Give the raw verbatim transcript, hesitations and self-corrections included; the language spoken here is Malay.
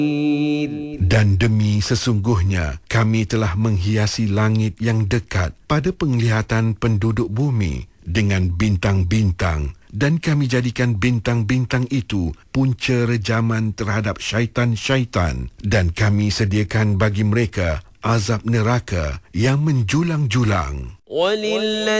Dan demi sesungguhnya kami telah menghiasi langit yang dekat pada penglihatan penduduk bumi dengan bintang-bintang, dan kami jadikan bintang-bintang itu punca rejaman terhadap syaitan-syaitan, dan kami sediakan bagi mereka azab neraka yang menjulang-julang.